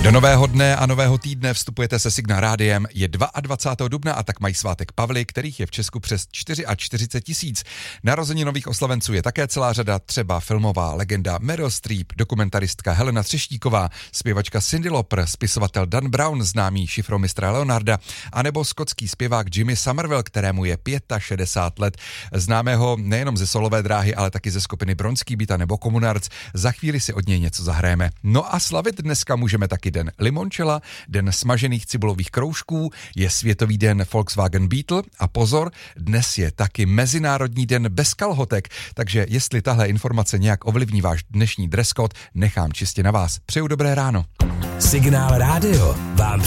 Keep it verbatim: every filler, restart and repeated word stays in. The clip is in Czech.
Do nového dne a nového týdne vstupujete se Signál rádiem. Je dvacátého druhého dubna a tak mají svátek Pavly, kterých je v Česku přes čtyřicet čtyři tisíc. Narozeninových oslavenců je také celá řada, třeba filmová legenda Meryl Streep, dokumentaristka Helena Třeštíková, zpěvačka Cyndi Lauper, spisovatel Dan Brown, známý šifromistra Leonarda, anebo skotský zpěvák Jimmy Somerville, kterému je šedesát pět let. Známého nejenom ze solové dráhy, ale taky ze skupiny Bronský byt nebo Komunarc. Za chvíli si od něj něco zahrajeme. No a slavit dneska můžeme taky den limončela, den smažených cibulových kroužků, je světový den Volkswagen Beetle a pozor, dnes je taky Mezinárodní den bez kalhotek, takže jestli tahle informace nějak ovlivní váš dnešní dress code, nechám čistě na vás. Přeju dobré ráno. Signál rádio vám